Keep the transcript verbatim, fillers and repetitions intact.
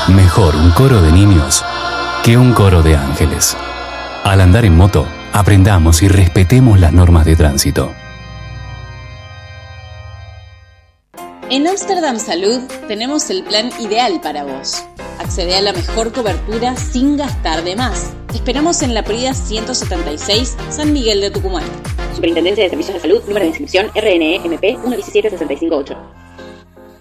Mejor un coro de niños que un coro de ángeles. Al andar en moto, aprendamos y respetemos las normas de tránsito. En Amsterdam Salud tenemos el plan ideal para vos. Accede a la mejor cobertura sin gastar de más. Te esperamos en la Prida ciento setenta y seis, San Miguel de Tucumán. Superintendencia de Servicios de Salud, número de inscripción R N E M P uno uno siete seis cinco ocho.